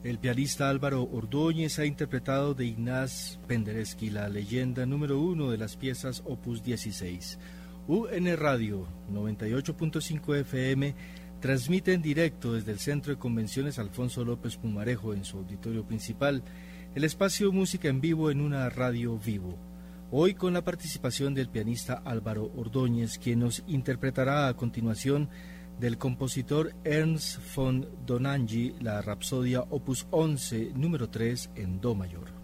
El pianista Álvaro Ordóñez ha interpretado de Ignaz Penderecki la leyenda número 1 de las piezas Opus 16. UN Radio 98.5 FM transmite en directo desde el Centro de Convenciones Alfonso López Pumarejo en su auditorio principal, el espacio Música en Vivo en una radio vivo. Hoy con la participación del pianista Álvaro Ordóñez, quien nos interpretará a continuación del compositor Ernst von Dohnanyi la Rapsodia Opus 11, número 3 en Do mayor.